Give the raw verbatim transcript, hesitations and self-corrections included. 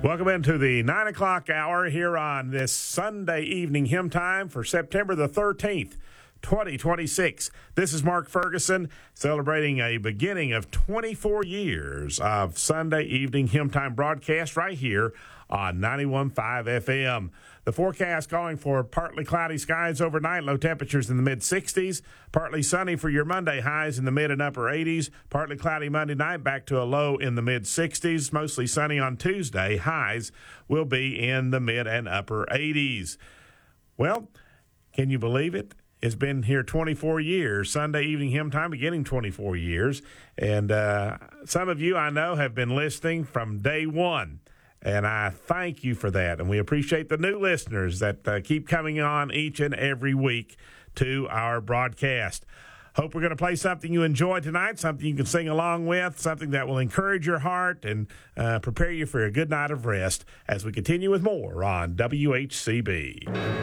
Welcome into the nine o'clock hour here on this Sunday evening hymn time for September the thirteenth, twenty twenty-six. This is Mark Ferguson celebrating a beginning of twenty-four years of Sunday evening hymn time broadcast right here on ninety-one point five F M. The forecast calling for partly cloudy skies overnight, low temperatures in the mid-sixties, partly sunny for your Monday, highs in the mid and upper eighties, partly cloudy Monday night, back to a low in the mid-sixties, mostly sunny on Tuesday, highs will be in the mid and upper eighties. Well, can you believe it? It's been here twenty-four years, Sunday evening hymn time beginning twenty-four years, and uh, some of you I know have been listening from day one. And I thank you for that. And we appreciate the new listeners that uh, keep coming on each and every week to our broadcast. Hope we're going to play something you enjoy tonight, something you can sing along with, something that will encourage your heart and uh, prepare you for a good night of rest as we continue with more on W H C B.